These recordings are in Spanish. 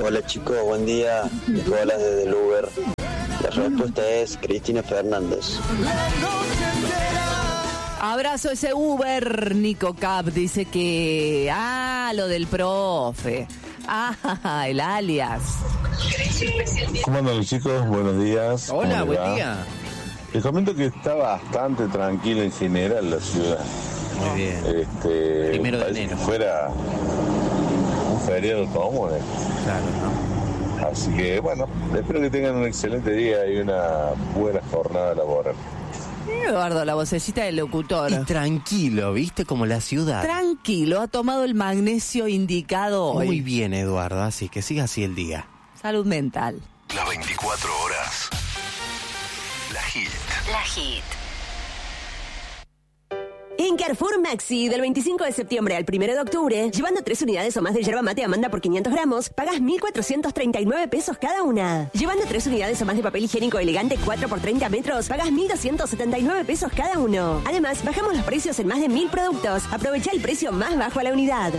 Hola chicos, buen día. Nicolás desde el Uber. La respuesta es Cristina Fernández. Abrazo ese Uber. Nico Cap dice que... lo del profe. El alias. ¿Cómo andan los chicos? Buenos días. Hola, buen día. Les comento que está bastante tranquila en general la ciudad. Muy bien. Primero de enero. Que fuera un feriado común. Claro, ¿no? Así que bueno, espero que tengan un excelente día y una buena jornada laboral. Eduardo, la vocecita del locutor. Y tranquilo, ¿viste? Como la ciudad. Tranquilo, ha tomado el magnesio indicado hoy. Muy bien, Eduardo, así que siga así el día. Salud mental. Las 24 horas. La Hit. La Hit. En Carrefour Maxi, del 25 de septiembre al 1 de octubre, llevando 3 unidades o más de yerba mate Amanda por 500 gramos, pagas 1.439 pesos cada una. Llevando 3 unidades o más de papel higiénico elegante 4 por 30 metros, pagas 1.279 pesos cada uno. Además, bajamos los precios en más de 1.000 productos. Aprovecha el precio más bajo a la unidad.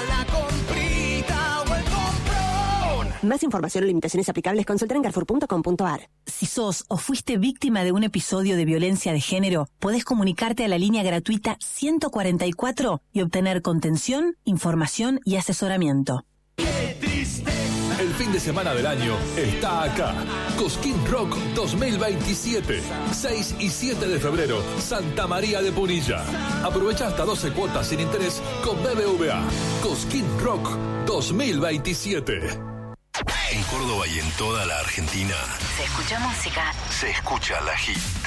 Más información o limitaciones aplicables, consulta en carrefour.com.ar. Si sos o fuiste víctima de un episodio de violencia de género, podés comunicarte a la línea gratuita 144 y obtener contención, información y asesoramiento. El fin de semana del año está acá. Cosquín Rock 2027. 6 y 7 de febrero, Santa María de Punilla. Aprovecha hasta 12 cuotas sin interés con BBVA. Cosquín Rock 2027. En Córdoba y en toda la Argentina Se escucha música. se escucha la Hit.